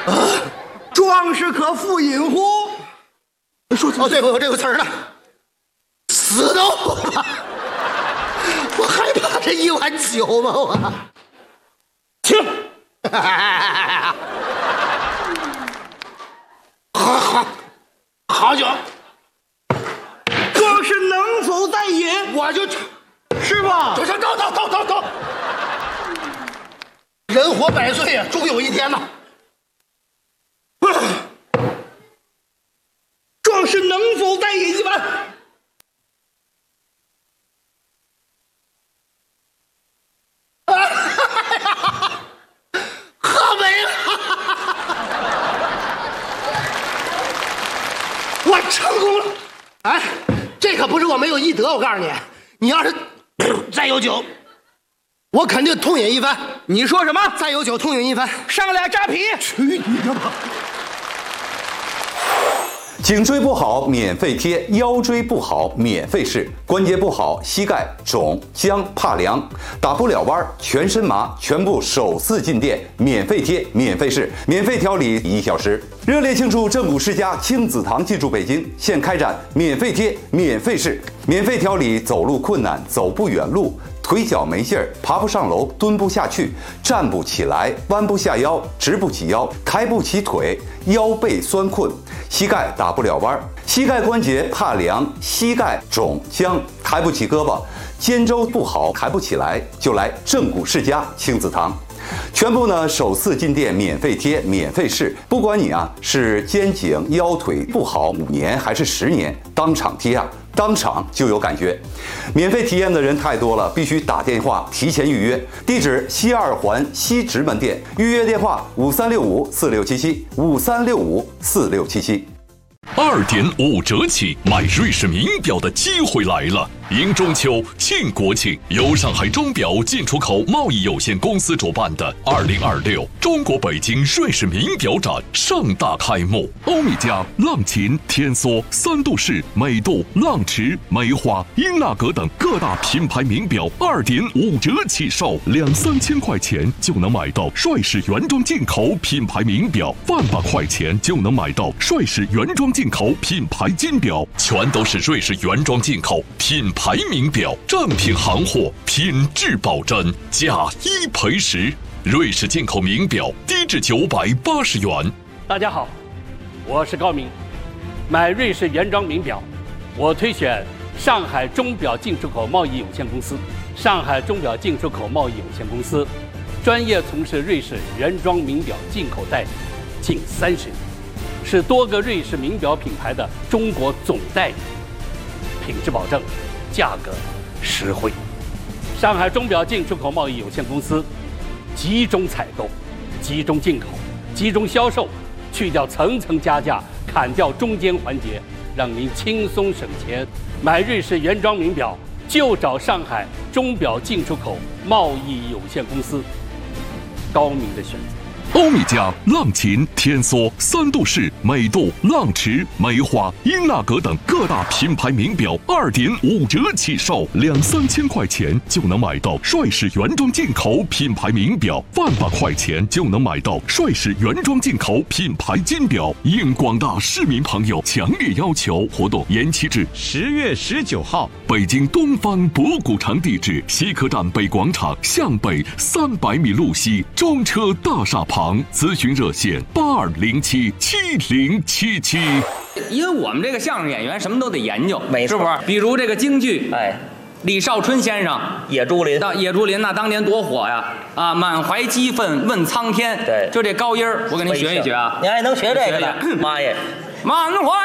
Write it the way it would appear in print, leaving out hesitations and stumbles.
壮士可负饮乎？说哦，对，我这个词儿呢，死斗吧！我害怕这1碗酒吗？我请。 好酒， 壮士能否再饮？ 我就， 是吧？ 走，人活100岁呀，终有一天呐。 壮士能否再饮一碗？ 喝没了！我成功了！哎，这可不是我没有医德，我告诉你，你要是再有酒，我肯定痛饮一番。 你说什么？ 再有酒，痛饮一番。 上俩扎啤！ 去你的吧！ 颈椎不好免费贴，腰椎不好免费试，关节不好膝盖肿僵怕凉打不了弯全身麻，全部首次进店免费贴免费试，免费调理1小时。热烈庆祝正骨世家亲子堂进驻北京，现开展免费贴免费试，免费调理走路困难走不远路，腿脚没劲儿，爬不上楼，蹲不下去，站不起来，弯不下腰，直不起腰，抬不起腿，腰背酸困，膝盖打不了弯，膝盖关节怕凉，膝盖肿僵，抬不起胳膊，肩周不好，抬不起来，就来正骨世家亲子堂。全部呢首次进店免费贴免费试，不管你是肩颈腰腿不好5年还是10年，当场贴当场就有感觉。免费体验的人太多了，必须打电话提前预约。地址西2环西直门店，预约电话5365467753654677。 2.5折起买瑞士名表的机会来了！迎中秋庆国庆，由上海钟表进出口贸易有限公司主办的2026中国北京瑞士名表展盛大开幕。欧米茄、浪琴、天梭、三度式、美度、浪驰、梅花、英纳格等各大品牌名表2.5折起售，2-3千块钱就能买到帅士原装进口品牌名表，100块钱就能买到帅士原装进口品牌金表，全都是瑞士原装进口品牌名表，正品行货，品质保真，价1赔10。瑞士进口名表低至980元。 大家好，我是高明。买瑞士原装名表，我推选上海钟表进出口贸易有限公司。上海钟表进出口贸易有限公司专业从事瑞士原装名表进口代理近30年，是多个瑞士名表品牌的中国总代理，品质保证，价格实惠。上海钟表进出口贸易有限公司集中采购、集中进口、集中销售，去掉层层加价，砍掉中间环节，让您轻松省钱。买瑞士原装名表就找上海钟表进出口贸易有限公司，高明的选择。 欧米茄、浪琴、天梭、三度式、美度、浪驰、梅花、英纳格等各大品牌名表2.5折起售，2-3千块钱就能买到帅士原装进口品牌名表，100块钱就能买到帅士原装进口品牌金表。应广大市民朋友强烈要求，活动延期至 10月19号。 北京东方博古城地址：西客站北广场向北300米路西中车大厦旁。咨询热线82077077。 因为我们这个相声演员什么都得研究， 没错， 是不是？比如这个京剧， 哎， 李少春先生， 野猪林， 野猪林那当年多火呀！啊，满怀激愤问苍天， 对， 就这高音儿，我给您学一学啊。 您还能学这个呢？妈耶， 满怀